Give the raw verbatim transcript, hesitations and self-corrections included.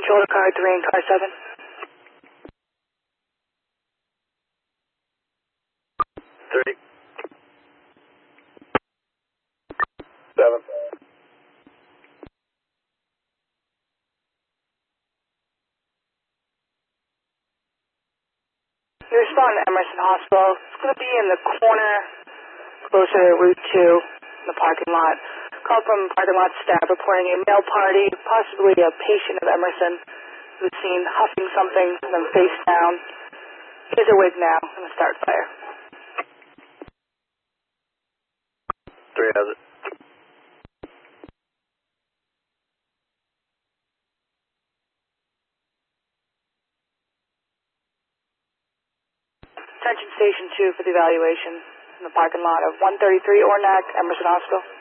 Shoulder car three and car seven. Three. Seven. You respond to Emerson Hospital. It's going to be in the corner closer to Route two in the parking lot. Call from parking lot staff reporting a male party, possibly a patient of Emerson, who's seen huffing something and then face down. Here's a wig now. I'm going to start fire. Three has it. Attention Station two for the evaluation in the parking lot of one thirty-three Ornac, Emerson Hospital.